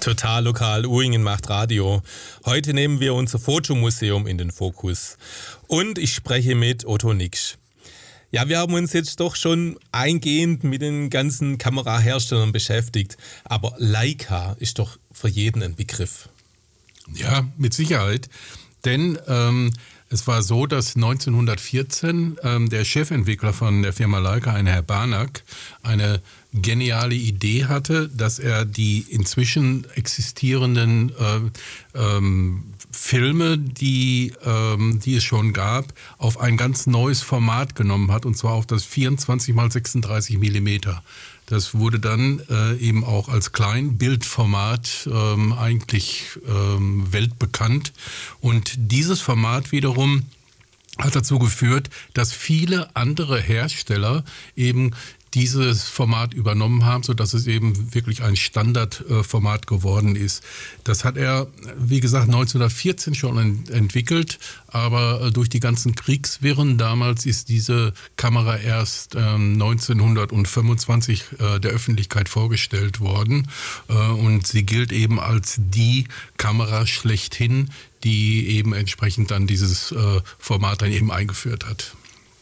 Total lokal, Uingen macht Radio. Heute nehmen wir unser Fotomuseum in den Fokus. Und ich spreche mit Otto Niksch. Ja, wir haben uns jetzt doch schon eingehend mit den ganzen Kameraherstellern beschäftigt. Aber Leica ist doch für jeden ein Begriff. Ja, mit Sicherheit. Denn es war so, dass 1914 der Chefentwickler von der Firma Leica, ein Herr Barnack, eine geniale Idee hatte, dass er die inzwischen existierenden Filme, die es schon gab, auf ein ganz neues Format genommen hat, und zwar auf das 24x36 Millimeter. Das wurde dann eben auch als Kleinbildformat eigentlich weltbekannt. Und dieses Format wiederum hat dazu geführt, dass viele andere Hersteller eben dieses Format übernommen haben, sodass es eben wirklich ein Standardformat geworden ist. Das hat er, wie gesagt, 1914 schon entwickelt, aber durch die ganzen Kriegswirren damals ist diese Kamera erst 1925 der Öffentlichkeit vorgestellt worden. Und sie gilt eben als die Kamera schlechthin, die eben entsprechend dann dieses Format dann eben eingeführt hat.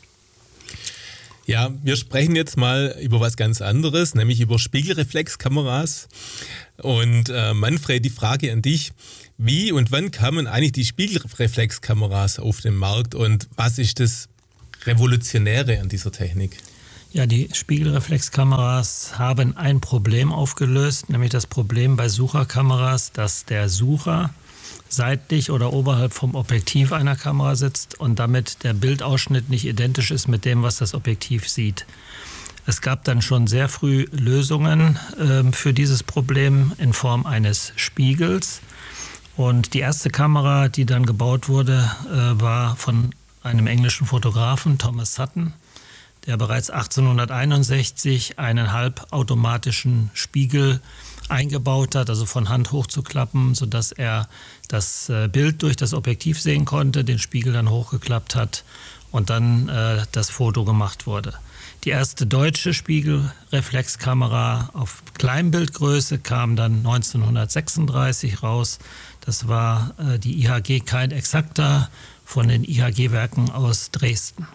Ja, wir sprechen jetzt mal über was ganz anderes, nämlich über Spiegelreflexkameras. Und Manfred, die Frage an dich: Wie und wann kamen eigentlich die Spiegelreflexkameras auf den Markt und was ist das Revolutionäre an dieser Technik? Ja, die Spiegelreflexkameras haben ein Problem aufgelöst, nämlich das Problem bei Sucherkameras, dass der Sucher seitlich oder oberhalb vom Objektiv einer Kamera sitzt und damit der Bildausschnitt nicht identisch ist mit dem, was das Objektiv sieht. Es gab dann schon sehr früh Lösungen für dieses Problem in Form eines Spiegels. Und die erste Kamera, die dann gebaut wurde, war von einem englischen Fotografen, Thomas Sutton, der bereits 1861 einen halbautomatischen Spiegel eingebaut hat, also von Hand hochzuklappen, sodass er das Bild durch das Objektiv sehen konnte, den Spiegel dann hochgeklappt hat und dann das Foto gemacht wurde. Die erste deutsche Spiegelreflexkamera auf Kleinbildgröße kam dann 1936 raus. Das war die IHG Kein Exacta von den IHG-Werken aus Dresden.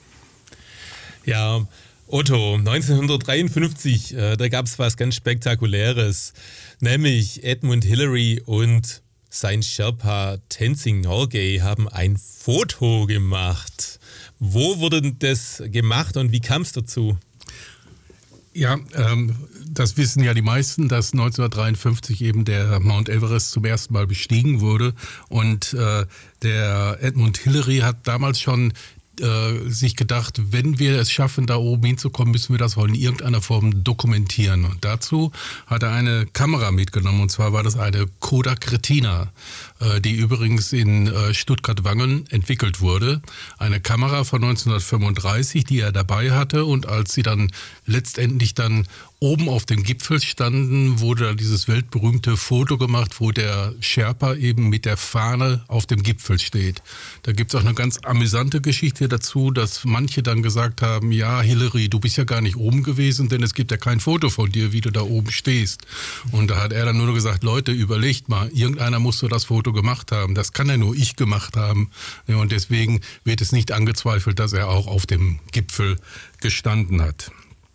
Ja, Otto, 1953, da gab es was ganz Spektakuläres, nämlich Edmund Hillary und sein Sherpa Tenzing Norgay haben ein Foto gemacht. Wo wurde das gemacht und wie kam es dazu? Ja, das wissen ja die meisten, dass 1953 eben der Mount Everest zum ersten Mal bestiegen wurde. Und der Edmund Hillary hat damals schon sich gedacht, wenn wir es schaffen, da oben hinzukommen, müssen wir das wohl in irgendeiner Form dokumentieren. Und dazu hat er eine Kamera mitgenommen, und zwar war das eine Kodak Retina, die übrigens in Stuttgart-Wangen entwickelt wurde. Eine Kamera von 1935, die er dabei hatte, und als sie dann letztendlich dann oben auf dem Gipfel standen, wurde dann dieses weltberühmte Foto gemacht, wo der Sherpa eben mit der Fahne auf dem Gipfel steht. Da gibt es auch eine ganz amüsante Geschichte dazu, dass manche dann gesagt haben, ja, Hillary, du bist ja gar nicht oben gewesen, denn es gibt ja kein Foto von dir, wie du da oben stehst. Und da hat er dann nur gesagt, Leute, überlegt mal, irgendeiner muss so das Foto gemacht haben. Das kann ja nur ich gemacht haben. Ja, und deswegen wird es nicht angezweifelt, dass er auch auf dem Gipfel gestanden hat.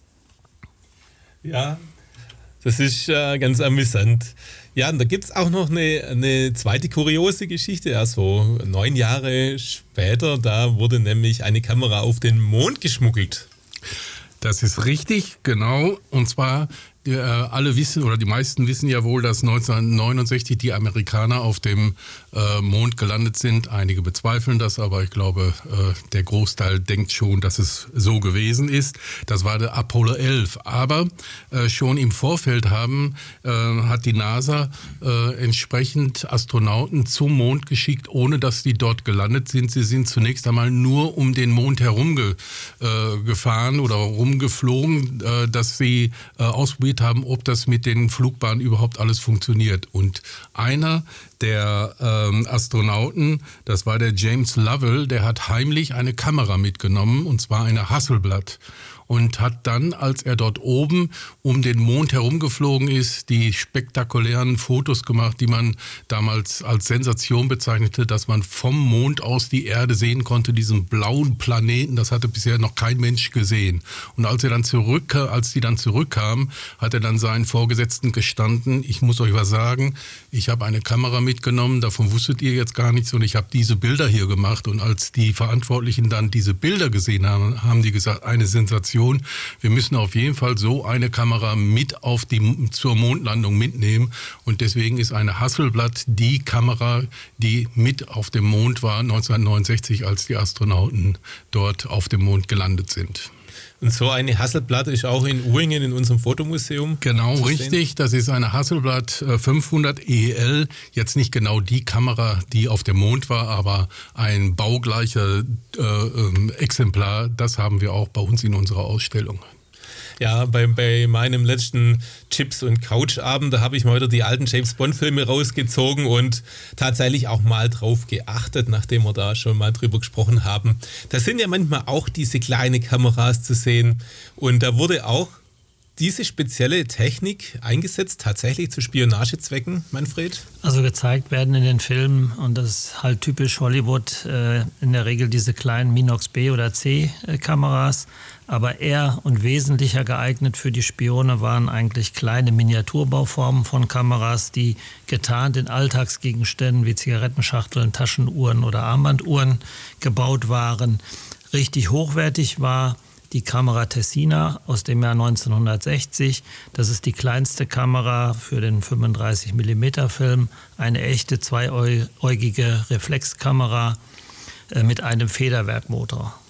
Ja, das ist ganz amüsant. Ja, und da gibt es auch noch eine zweite kuriose Geschichte. Also 9 Jahre später, da wurde nämlich eine Kamera auf den Mond geschmuggelt. Das ist richtig, genau. Und zwar, alle wissen, oder die meisten wissen ja wohl, dass 1969 die Amerikaner auf dem Mond gelandet sind. Einige bezweifeln das, aber ich glaube, der Großteil denkt schon, dass es so gewesen ist. Das war der Apollo 11. Aber schon im Vorfeld hat die NASA entsprechend Astronauten zum Mond geschickt, ohne dass die dort gelandet sind. Sie sind zunächst einmal nur um den Mond herum gefahren oder rumgeflogen, dass sie ausprobiert haben, ob das mit den Flugbahnen überhaupt alles funktioniert. Und einer der Astronauten, das war der James Lovell, der hat heimlich eine Kamera mitgenommen, und zwar eine Hasselblad. und hat dann, als er dort oben um den Mond herumgeflogen ist, die spektakulären Fotos gemacht, die man damals als Sensation bezeichnete, dass man vom Mond aus die Erde sehen konnte, diesen blauen Planeten. Das hatte bisher noch kein Mensch gesehen. Und als die dann zurückkamen, hat er dann seinen Vorgesetzten gestanden: Ich muss euch was sagen, ich habe eine Kamera mitgenommen, davon wusstet ihr jetzt gar nichts, und ich habe diese Bilder hier gemacht. Und als die Verantwortlichen dann diese Bilder gesehen haben, haben die gesagt, eine Sensation, wir müssen auf jeden Fall so eine Kamera mit zur Mondlandung mitnehmen. Und deswegen ist eine Hasselblad die Kamera, die mit auf dem Mond war 1969, als die Astronauten dort auf dem Mond gelandet sind. Und so eine Hasselblad ist auch in Uhringen in unserem Fotomuseum. Genau, richtig. Das ist eine Hasselblad 500 EL. Jetzt nicht genau die Kamera, die auf dem Mond war, aber ein baugleicher Exemplar. Das haben wir auch bei uns in unserer Ausstellung. Ja, bei meinem letzten Chips- und Couch-Abend, da habe ich mal wieder die alten James-Bond-Filme rausgezogen und tatsächlich auch mal drauf geachtet, nachdem wir da schon mal drüber gesprochen haben. Da sind ja manchmal auch diese kleinen Kameras zu sehen und da wurde auch diese spezielle Technik eingesetzt, tatsächlich zu Spionagezwecken, Manfred? Also gezeigt werden in den Filmen, und das ist halt typisch Hollywood, in der Regel diese kleinen Minox B oder C Kameras. Aber eher und wesentlicher geeignet für die Spione waren eigentlich kleine Miniaturbauformen von Kameras, die getarnt in Alltagsgegenständen wie Zigarettenschachteln, Taschenuhren oder Armbanduhren gebaut waren. Richtig hochwertig war die Kamera Tessina aus dem Jahr 1960. Das ist die kleinste Kamera für den 35mm Film, eine echte zweiäugige Reflexkamera mit einem Federwerkmotor.